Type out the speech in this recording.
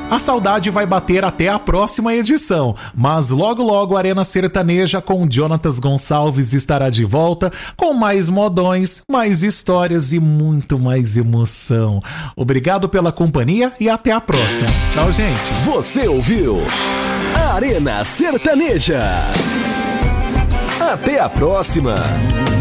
A saudade vai bater até a próxima edição, mas logo logo a Arena Sertaneja com Jonatas Gonçalves estará de volta com mais modões, mais histórias e muito mais emoção. Obrigado pela companhia e até a próxima. Tchau, gente. Você ouviu Arena Sertaneja. Até a próxima.